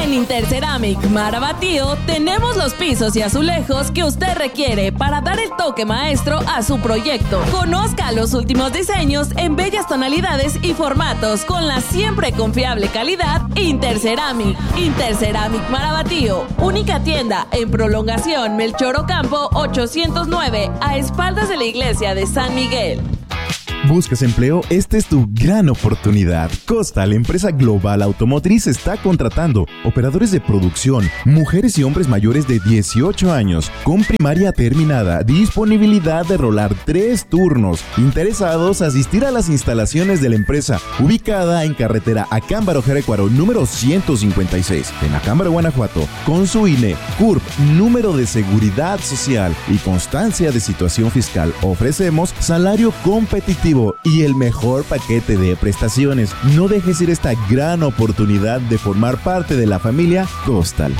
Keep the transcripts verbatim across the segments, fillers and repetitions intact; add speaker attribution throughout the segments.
Speaker 1: En Interceramic Marabatío tenemos los pisos y azulejos que usted requiere para dar el toque maestro a su proyecto. Conozca los últimos diseños en bellas tonalidades y formatos con la siempre confiable calidad Interceramic. Interceramic Marabatío, única tienda en Prolongación Melchor Ocampo ochocientos nueve, a espaldas de la iglesia de San Miguel.
Speaker 2: ¿Buscas empleo? Esta es tu gran oportunidad. Costa, la empresa global automotriz, está contratando operadores de producción, mujeres y hombres mayores de dieciocho años, con primaria terminada, disponibilidad de rolar tres turnos, interesados asistir a las instalaciones de la empresa, ubicada en carretera Acámbaro Jerecuaro, número ciento cincuenta y seis, en Acámbaro, Guanajuato, con su I N E, C U R P, número de seguridad social y constancia de situación fiscal. Ofrecemos salario competitivo y el mejor paquete de prestaciones. No dejes ir esta gran oportunidad de formar parte de la familia Costal.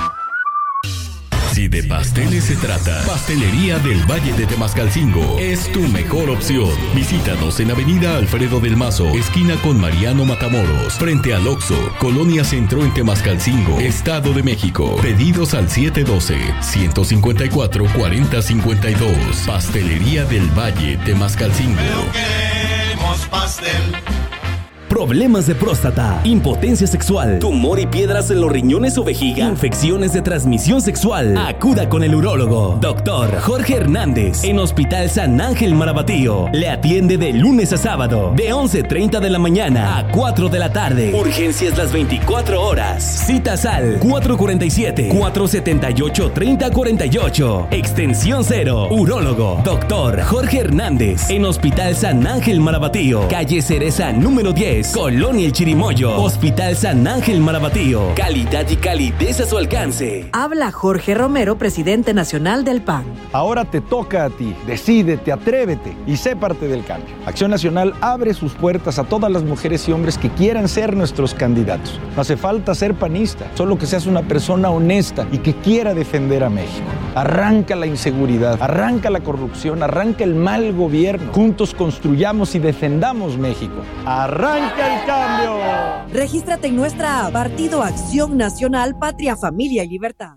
Speaker 3: Si de pasteles se trata, Pastelería del Valle de Temascalcingo es tu mejor opción. Visítanos en Avenida Alfredo del Mazo, esquina con Mariano Matamoros, frente al Oxxo, Colonia Centro en Temascalcingo, Estado de México. Pedidos al siete uno dos, uno cinco cuatro, cuatro cero cinco dos. Pastelería del Valle Temascalcingo.
Speaker 4: Queremos pastel.
Speaker 5: Problemas de próstata, impotencia sexual, tumor y piedras en los riñones o vejiga, infecciones de transmisión sexual. Acuda con el urólogo, doctor Jorge Hernández, en Hospital San Ángel Marabatío. Le atiende de lunes a sábado, de once treinta de la mañana a cuatro de la tarde. Urgencias las veinticuatro horas. Citas al cuatro cuatro siete, cuatro siete ocho, tres cero cuatro ocho. Extensión cero. Urólogo, doctor Jorge Hernández, en Hospital San Ángel Marabatío. Calle Cereza número diez. Colonia El Chirimoyo. Hospital San Ángel Marabatío. Calidad y calidez a su alcance.
Speaker 6: Habla Jorge Romero, presidente nacional del P A N.
Speaker 7: Ahora te toca a ti. Decídete, atrévete y sé parte del cambio. Acción Nacional abre sus puertas a todas las mujeres y hombres que quieran ser nuestros candidatos. No hace falta ser panista, solo que seas una persona honesta y que quiera defender a México. Arranca la inseguridad, arranca la corrupción, arranca el mal gobierno. Juntos construyamos y defendamos México. ¡Arranca el cambio!
Speaker 6: Regístrate en nuestra app Partido Acción Nacional, Patria, Familia y Libertad.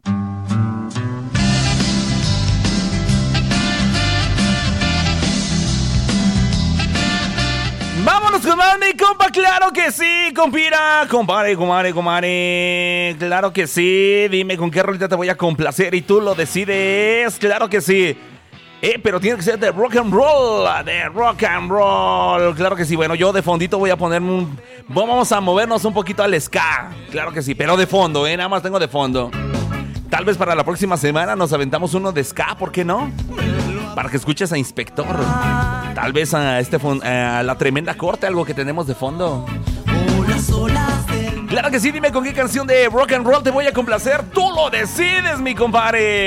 Speaker 8: Vámonos, compadre, compa, claro que sí, compira, compadre, compadre, compadre, claro que sí, dime con qué rolita te voy a complacer y tú lo decides, claro que sí. Eh, pero tiene que ser de rock and roll, de rock and roll, claro que sí. Bueno, yo de fondito voy a ponerme un... Vamos a movernos un poquito al ska, claro que sí, pero de fondo, eh, nada más tengo de fondo. Tal vez para la próxima semana nos aventamos uno de ska, ¿por qué no? Para que escuches a Inspector. Tal vez a, este fon- a la tremenda corte, algo que tenemos de fondo. Claro que sí, dime con qué canción de rock and roll te voy a complacer. Tú lo decides, mi compadre.